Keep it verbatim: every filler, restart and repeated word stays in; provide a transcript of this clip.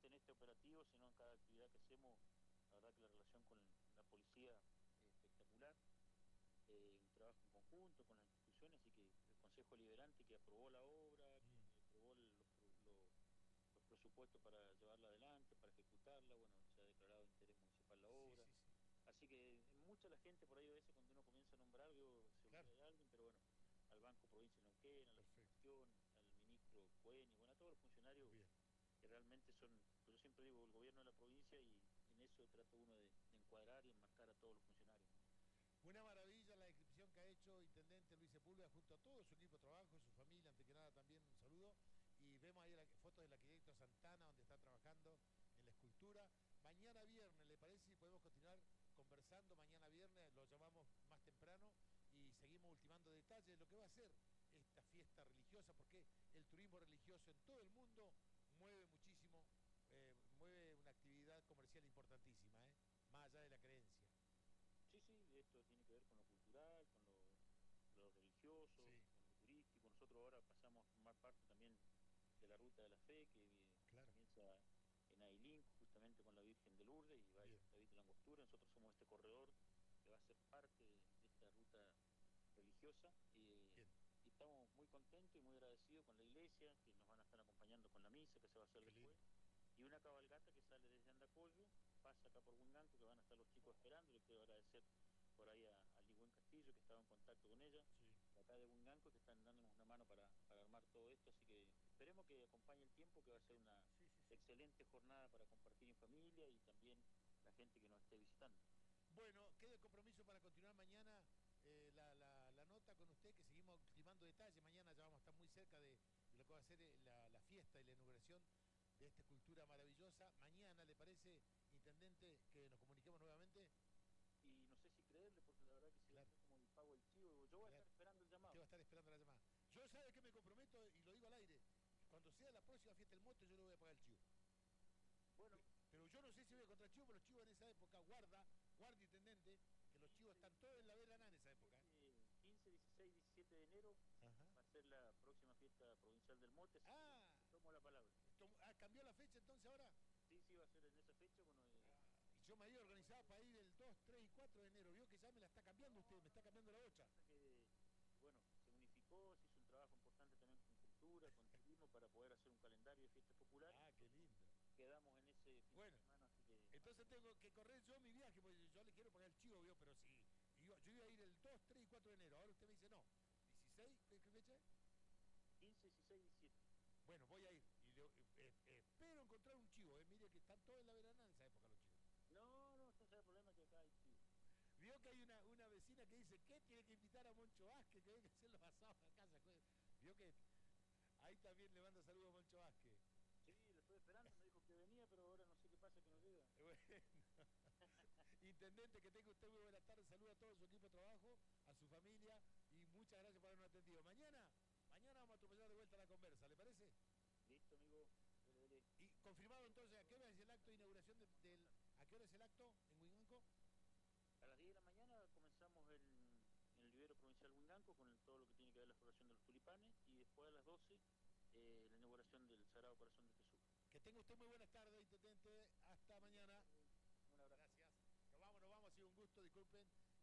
solamente en este operativo, sino en cada actividad que hacemos. La verdad que la relación con la policía es espectacular, eh, un trabajo en conjunto con las instituciones, así que el Consejo Liberante que aprobó la obra, Mm. que aprobó el- los, los- los presupuestos para llevarla adelante, para ejecutarla, bueno, se ha declarado de interés municipal la Sí, obra, sí, sí. así que mucha la gente por ahí a veces cuando uno comienza a nombrar, digo, se olvida Claro. de alguien, pero bueno, al Banco Provincia de Neuquén, a la Perfecto. Fundación, al ministro Cueni, bueno, a todos los funcionarios Bien. que realmente son, pues yo siempre digo, el gobierno de la provincia, y en eso trata uno de, de encuadrar y enmarcar a todos los funcionarios. Una maravilla la descripción que ha hecho Intendente Luis Sepúlveda junto a todo su equipo de trabajo, su familia, ante que nada también un saludo. Y vemos ahí la, fotos del arquitecto Santana, donde está trabajando en la escultura. Mañana viernes, ¿le parece si podemos continuar conversando? Mañana viernes lo llamamos más temprano y seguimos ultimando detalles de lo que va a ser esta fiesta religiosa, porque el turismo religioso en todo el mundo mueve muchísimo, eh, mueve una actividad comercial importantísima, ¿eh? Más allá de la creencia. Sí, sí, esto tiene que ver con lo cultural, con lo, lo religioso, Sí, con lo turístico. Nosotros ahora pasamos a formar parte también de la Ruta de la Fe, que eh, claro. comienza en Ailín, justamente con la Virgen de Lourdes, y va Bien. hasta Villa Langostura. Nosotros somos este corredor que va a ser parte de, de esta ruta religiosa, eh, Bien. y estamos muy contentos y muy agradecidos con la iglesia, que nos van a estar acompañando con la misa que se va a hacer Qué lindo. después, y una cabalgata que sale desde Andacollo, pasa acá por Huinganco, que van a estar los chicos esperando. Le quiero agradecer por ahí a, a Ligüen Castillo, que estaba en contacto con ella, Sí. de acá de Huinganco, que están dándonos una mano para, para armar todo esto, así que esperemos que acompañe el tiempo, que va a ser una Sí, sí, sí. excelente jornada para compartir en familia y también la gente que nos esté visitando. Bueno, queda el compromiso para continuar mañana eh, la, la, la nota con usted, que seguimos ultimando detalles. Mañana ya vamos a estar muy cerca de, de lo que va a ser eh, la, la fiesta y la inauguración de esta escultura maravillosa. Mañana, ¿le parece, Intendente, que nos comuniquemos nuevamente? Y no sé si creerle, porque la verdad que si va a Claro, ser como el pago del chivo, yo voy a claro. estar esperando el Usted llamado. va a estar esperando la llamada. Yo sabe que me comprometo y lo digo al aire. Cuando sea la próxima fiesta del moto, yo le voy a pagar el chivo. Bueno, Pero yo no sé si voy a contra chivos, pero los chivos en esa época, guarda, guarda, Intendente, que los chivos están todos en la verana en esa época, ¿eh? quince, dieciséis, diecisiete de enero Ajá. va a ser la próxima fiesta provincial del mote, así que Ah, tomo la palabra. ah, cambió la fecha entonces ahora. Sí, sí, va a ser en esa fecha, bueno, eh, Y yo me había organizado para ir el dos, tres y cuatro de enero. Vio que ya me la está cambiando usted, me está cambiando la bocha. que, bueno, se unificó, se hizo un trabajo importante también con cultura, con turismo, para poder hacer un calendario de fiestas populares. Ah, qué lindo. Quedamos en ese fin Bueno, de semana, así que entonces tengo que correr yo mi viaje, porque yo le quiero pagar el chivo, vio, pero sí. Yo, yo iba a ir el dos, tres y cuatro de enero. Ahora usted me dice no. dieciséis, ¿qué, qué fecha es? quince, dieciséis, diecisiete. Bueno, voy a ir. Y le- eh, eh, espero encontrar un chivo, eh. Mire que están todos en la verana en esa época los chivos. No, no, ese es el problema, que acá hay chivo. Vio que hay una, una vecina que dice que tiene que invitar a Moncho Vázquez, que hay que hacer los asados a casa. Vio que ahí también le manda saludos a Moncho Vázquez. Sí, lo estoy esperando, me dijo que venía, pero ahora no sé qué pasa, que no llega. Bueno, Intendente, que tenga usted muy buena tarde. Saluda a todo su equipo de trabajo, a su familia y muchas gracias por habernos atendido. Mañana, mañana vamos a atropellar de vuelta la conversa, ¿le parece? Listo, amigo. Dele, dele. Y confirmado entonces, ¿a qué hora es el acto de inauguración de, del... ¿A qué hora es el acto en Huinganco? A las diez de la mañana comenzamos en, en el vivero provincial Huinganco con el- todo lo que tiene que ver la floración de los tulipanes, y después a las doce eh, la inauguración del Sagrado Corazón de Jesús. Que tenga usted muy buenas tardes, Intendente. Hasta mañana. Un abrazo. Gracias. Nos vamos, nos vamos. Ha sido un gusto. Disculpen